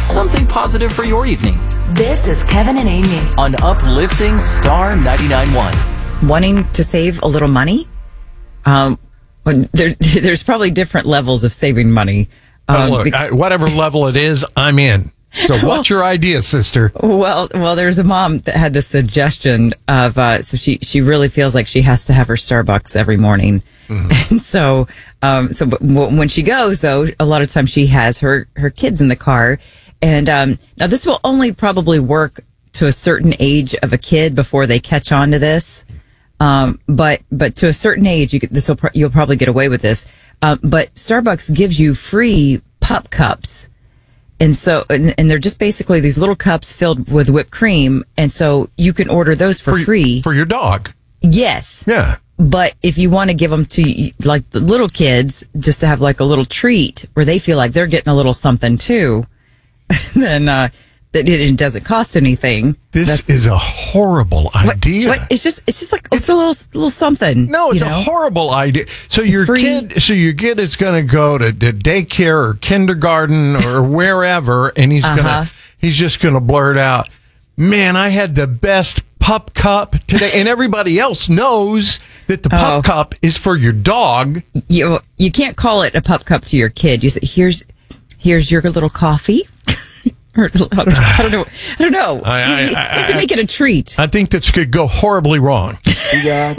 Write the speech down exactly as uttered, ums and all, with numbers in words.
Something positive for your evening. This is Kevin and Amy on Uplifting Star ninety-nine point one. Wanting to save a little money? Um, there, there's probably different levels of saving money. Um, oh, look, be- I, whatever level it is, I'm in. So what's your idea, sister? Well, well, there's a mom that had this suggestion of, uh, so she, she really feels like she has to have her Starbucks every morning. Mm-hmm. And so, um, so w- when she goes, though, a lot of times she has her, her kids in the car. And, um, now this will only probably work to a certain age of a kid before they catch on to this. Um, but, but to a certain age, you, this will, pro- you'll probably get away with this. Um, but Starbucks gives you free pup cups. And so, and, and they're just basically these little cups filled with whipped cream. And so you can order those for, for free. For your dog. Yes. Yeah. But if you want to give them to like the little kids, just to have like a little treat where they feel like they're getting a little something too, then, uh, that it doesn't cost anything. This That's, is a horrible idea. What, what, it's just, it's just like, it's a little, little something. No, it's you know? a horrible idea. So It's your free. kid, so your kid is going to go to, to daycare or kindergarten or wherever, and he's Uh-huh. gonna, he's just gonna blurt out, "Man, I had the best pup cup today," and everybody else knows that the pup Oh. cup is for your dog. You, you can't call it a pup cup to your kid. You say, here's, here's your little coffee. Or, I, don't, I don't know. I don't know. I- I- you, you I- have to I- make it a treat. I think this could go horribly wrong. We got